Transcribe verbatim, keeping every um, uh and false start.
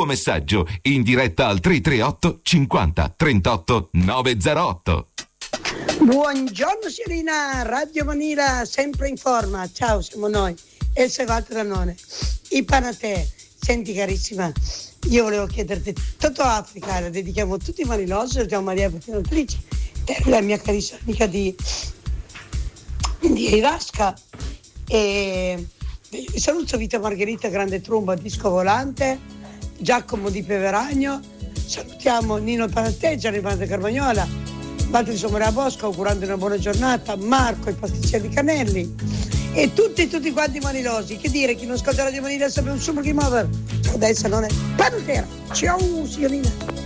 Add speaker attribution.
Speaker 1: tuo messaggio in diretta al tre tre otto cinquanta trentotto novecentootto.
Speaker 2: Buongiorno signorina, Radio Manila sempre in forma. Ciao, siamo noi, Elsa Walter Danone. I panatè. Senti carissima, io volevo chiederti, Toto Africa la dedichiamo a tutti i manilosi, la chiamo Maria Pettinatrice, te la mia carissima amica di di Irasca, e vi saluto Vita Margherita Grande Tromba Disco Volante, Giacomo di Peveragno, salutiamo Nino Panatè, Gianni Banda Carmagnola, Walter Somera Bosco, augurando una buona giornata, Marco i pasticceri Canelli e tutti tutti quanti manilosi. Che dire, chi non ascolta Radio Manila sapeva un super game over. Ciao, adesso non è panatera. Ciao signorina.